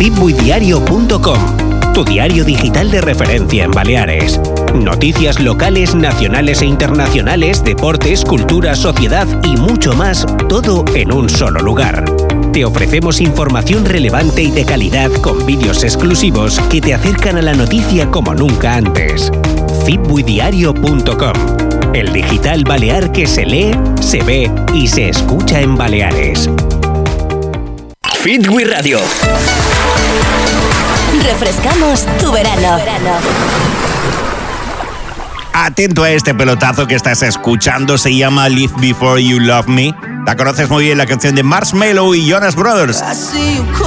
fitbuidiario.com, tu diario digital de referencia en Baleares. Noticias locales, nacionales e internacionales, deportes, cultura, sociedad y mucho más, todo en un solo lugar. Te ofrecemos información relevante y de calidad con vídeos exclusivos que te acercan a la noticia como nunca antes. fitbuidiario.com, el digital balear que se lee, se ve y se escucha en Baleares. Fitbui Radio. Refrescamos tu verano. Atento a este pelotazo que estás escuchando, se llama Live Before You Love Me. La conoces muy bien, la canción de Marshmello y Jonas Brothers.